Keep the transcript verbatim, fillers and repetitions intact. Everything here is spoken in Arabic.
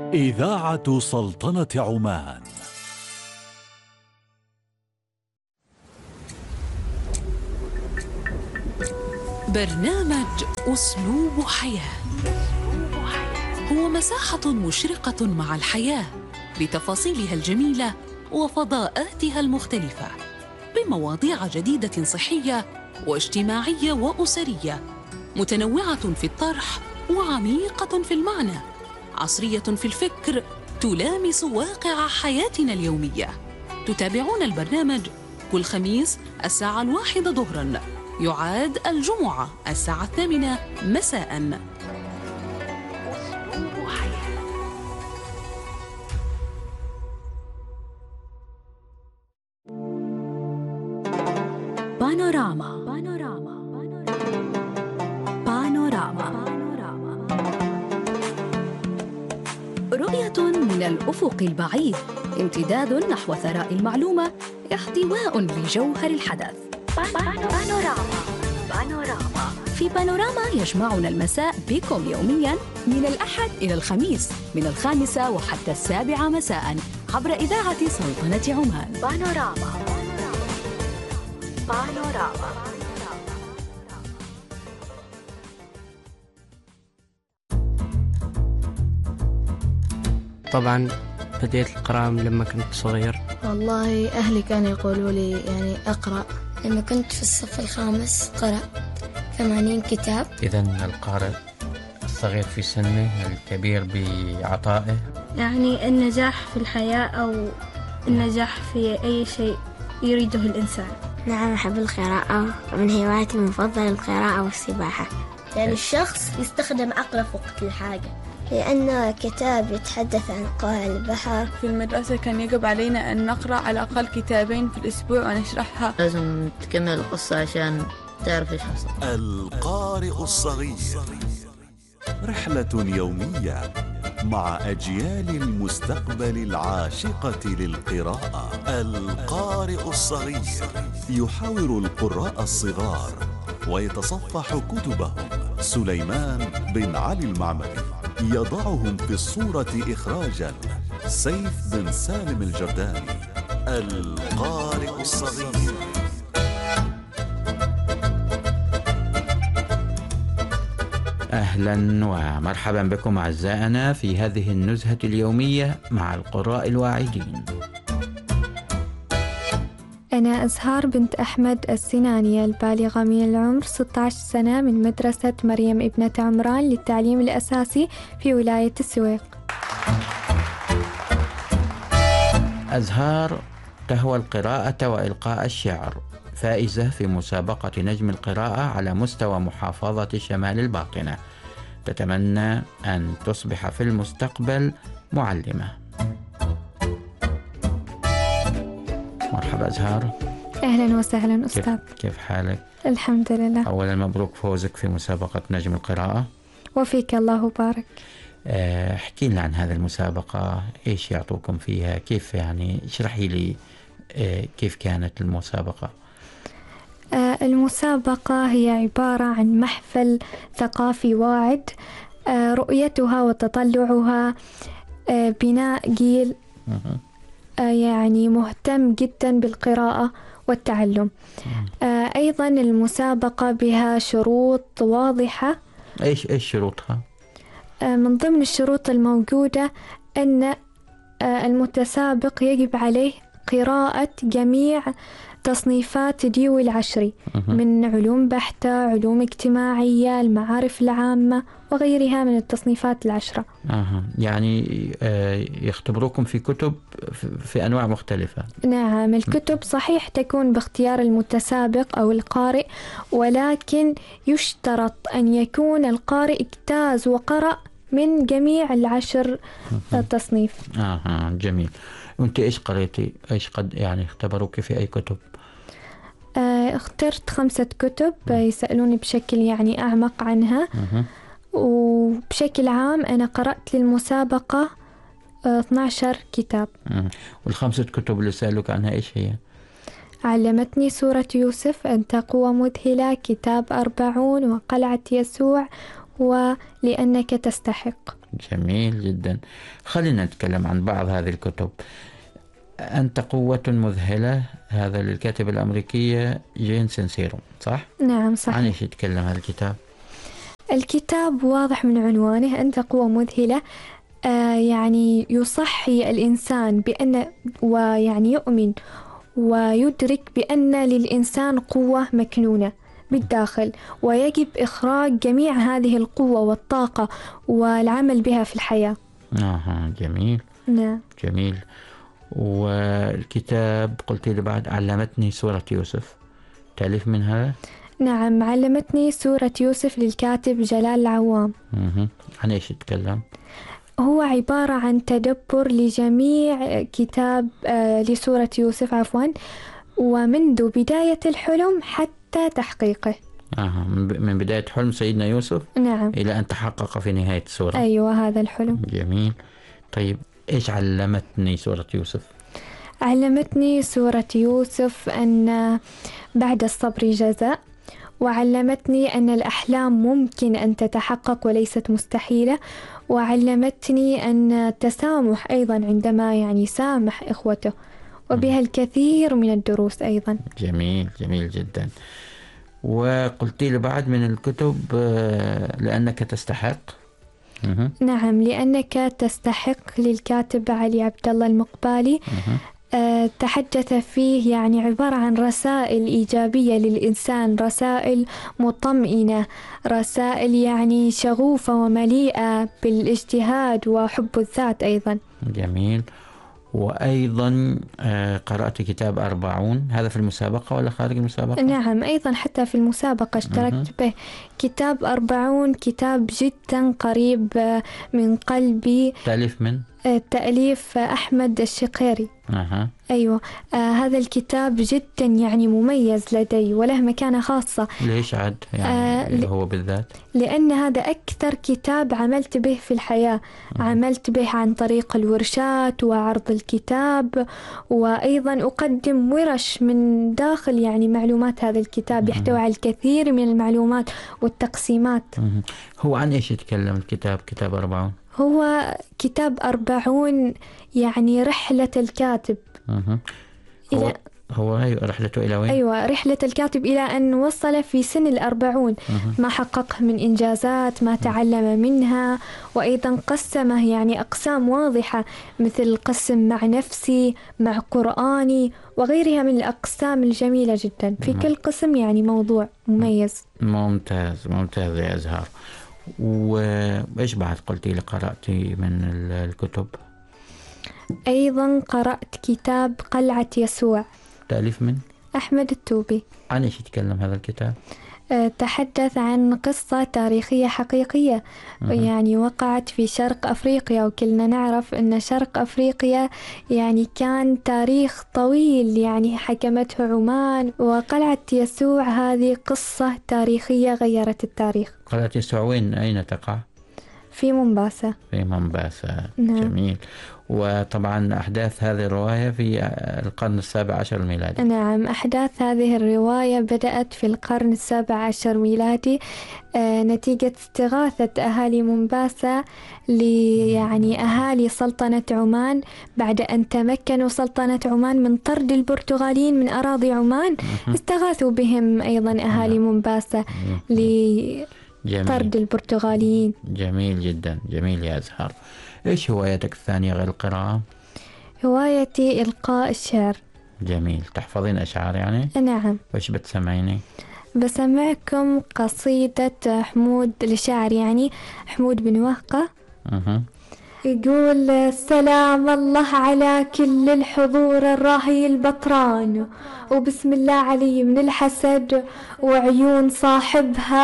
إذاعة سلطنة عمان. برنامج أسلوب حياة هو مساحة مشرقة مع الحياة بتفاصيلها الجميلة وفضاءاتها المختلفة، بمواضيع جديدة صحية واجتماعية وأسرية، متنوعة في الطرح وعميقة في المعنى، عصرية في الفكر، تلامس واقع حياتنا اليومية. تتابعون البرنامج كل خميس الساعة الواحدة ظهراً، يعاد الجمعة الساعة الثامنة مساءً. أسلوب حياة. بانوراما بانوراما بانوراما رؤية من الأفق البعيد، امتداد نحو ثراء المعلومة، احتواء لجوهر الحدث. بانوراما بانوراما في بانوراما يجمعنا المساء بكم يومياً من الأحد إلى الخميس من الخامسة وحتى السابعة مساءً عبر إذاعة سلطنة عمان. بانوراما بانوراما. طبعا بديت القراءة لما كنت صغير. والله أهلي كانوا يقولوا لي يعني أقرأ. لما كنت في الصف الخامس قرأت ثمانين كتاب. إذن القارئ الصغير في سنه الكبير بعطائه. يعني النجاح في الحياة أو النجاح في أي شيء يريده الإنسان. نعم أحب القراءة، من هواياتي المفضلة القراءة والسباحة. يعني الشخص يستخدم عقله في وقت الحاجة، لأنه كتاب يتحدث عن قاع البحر. في المدرسة كان يجب علينا أن نقرأ على الأقل كتابين في الأسبوع ونشرحها. لازم تكمل القصة عشان تعرف إيش حصل. القارئ الصغير، رحلة يومية مع أجيال المستقبل العاشقة للقراءة. القارئ الصغير يحاور القراء الصغار ويتصفح كتبهم. سليمان بن علي المعمري يضعهم في الصورة إخراجاً. سيف بن سالم الجرداني. القارئ الصغير. أهلا ومرحبا بكم أعزائنا في هذه النزهة اليومية مع القراء الواعدين. أنا أزهار بنت أحمد السنانية البالغة من العمر ستة عشر سنة من مدرسة مريم ابنة عمران للتعليم الأساسي في ولاية السويق. أزهار تهوى القراءة وإلقاء الشعر، فائزة في مسابقة نجم القراءة على مستوى محافظة شمال الباطنة، تتمنى أن تصبح في المستقبل معلمة. مرحبا أزهار. أهلا وسهلا أستاذ. كيف, كيف حالك؟ الحمد لله. أولا مبروك فوزك في مسابقة نجم القراءة. وفيك الله بارك. احكي لنا عن هذه المسابقة، إيش يعطوكم فيها، كيف يعني اشرحي لي كيف كانت المسابقة. المسابقة هي عبارة عن محفل ثقافي واعد، رؤيتها وتطلعها بناء جيل يعني مهتم جدا بالقراءة والتعلم. أيضا المسابقة بها شروط واضحة. إيش إيش شروطها؟ من ضمن الشروط الموجودة أن المتسابق يجب عليه قراءة جميع تصنيفات ديوي العشري من علوم بحتة، علوم اجتماعية، المعارف العامة وغيرها من التصنيفات العشرة. آه. يعني آه يختبروكم في كتب في أنواع مختلفة. نعم، الكتب صحيح تكون باختيار المتسابق أو القارئ، ولكن يشترط أن يكون القارئ اجتاز وقرأ من جميع العشر تصنيف. آه جميل. وانت ايش قريتي؟ ايش قد يعني اختبروك في اي كتب؟ آه اخترت خمسة كتب يسألوني بشكل يعني اعمق عنها. م- وبشكل عام انا قرأت للمسابقة آه اثني عشر كتاب. م- والخمسة كتب اللي سألوك عنها ايش هي؟ علمتني سورة يوسف، أنت قوة مذهلة، كتاب أربعون، وقلعة يسوع، ولأنك تستحق. جميل جدا. خلينا نتكلم عن بعض هذه الكتب. أنت قوة مذهلة، هذا للكاتبة الأمريكية جين سينسيرو، صح؟ نعم صحيح. عن إيش يتكلم هذا الكتاب؟ الكتاب واضح من عنوانه، أنت قوة مذهلة. آه يعني يصحي الإنسان بأن ويعني يؤمن ويدرك بأن للإنسان قوة مكنونة بالداخل، ويجب إخراج جميع هذه القوة والطاقة والعمل بها في الحياة. آه جميل. نعم جميل. والكتاب قلت لي بعد علمتني سورة يوسف، تأليف من هذا؟ نعم، علمتني سورة يوسف للكاتب جلال العوام. مه. عن إيش يتكلم؟ هو عبارة عن تدبر لجميع كتاب آه لسورة يوسف عفوا، ومنذ بداية الحلم حتى تحقيقه. آه من بداية حلم سيدنا يوسف نعم إلى أن تحقق في نهاية السورة. أيوة هذا الحلم. جميل. طيب إيش علمتني سورة يوسف؟ علمتني سورة يوسف أن بعد الصبر جزاء، وعلمتني أن الأحلام ممكن أن تتحقق وليست مستحيلة، وعلمتني أن التسامح أيضا عندما يعني سامح إخوته، وبها الكثير من الدروس أيضا. جميل جميل جدا. وقلت لي بعد من الكتب لأنك تستحق. مه. نعم، لأنك تستحق للكاتب علي عبد الله المقبالي. أه تحدث فيه يعني عبارة عن رسائل إيجابية للإنسان، رسائل مطمئنة، رسائل يعني شغوفة ومليئة بالاجتهاد وحب الذات أيضا. جميل. وأيضا قرأت كتاب أربعون، هذا في المسابقة ولا خارج المسابقة؟ نعم أيضا حتى في المسابقة اشتركت به. كتاب أربعون كتاب جدا قريب من قلبي. تأليف من؟ تأليف أحمد الشقيري. أه. أيوة. آه هذا الكتاب جدا يعني مميز لدي وله مكانة خاصة. ليش عاد يعني آه هو بالذات؟ لأن هذا أكثر كتاب عملت به في الحياة. أه. عملت به عن طريق الورشات وعرض الكتاب، وأيضا أقدم ورش من داخل يعني معلومات هذا الكتاب. أه. يحتوي على الكثير من المعلومات والتقسيمات. أه. هو عن إيش يتكلم الكتاب كتاب أربعون؟ هو كتاب أربعون يعني رحلة الكاتب. أه. هو, هو رحلته إلى وين؟ أيوة رحلة الكاتب إلى أن وصل في سن الأربعون. أه. ما حققه من إنجازات، ما تعلم منها، وأيضا قسمه يعني أقسام واضحة، مثل قسم مع نفسي، مع قرآني، وغيرها من الأقسام الجميلة جدا. في كل قسم يعني موضوع مميز. ممتاز ممتاز يا أزهار. وإيش بعد قلتي لي قرأتي من الكتب؟ أيضا قرأت كتاب قلعة يسوع، تأليف من؟ أحمد التوبي. عن إيش يتكلم هذا الكتاب؟ تحدث عن قصة تاريخية حقيقية أه. يعني وقعت في شرق أفريقيا، وكلنا نعرف أن شرق أفريقيا يعني كان تاريخ طويل يعني حكمته عمان، وقلعة يسوع هذه قصة تاريخية غيرت التاريخ. قلعة يسوع وين أين تقع؟ في مومباسا. في مومباسا. نعم. جميل. وطبعا أحداث هذه الرواية في القرن السابع عشر الميلادي. نعم، أحداث هذه الرواية بدأت في القرن السابع عشر ميلادي آه نتيجة استغاثة أهالي مومباسا يعني أهالي سلطنة عمان بعد أن تمكنوا سلطنة عمان من طرد البرتغاليين من أراضي عمان. استغاثوا بهم أيضا أهالي مومباسا لطرد البرتغاليين. جميل جدا. جميل يا أزهار. إيش هوايتك الثانية غير القراءة؟ هوايتي إلقاء الشعر. جميل. تحفظين أشعار يعني؟ نعم. وإيش بتسمعيني؟ بسمعكم قصيدة حمود لشاعر يعني حمود بن وهقة. أه. يقول: سلام الله على كل الحضور الراهي البطران، وبسم الله علي من الحسد وعيون صاحبها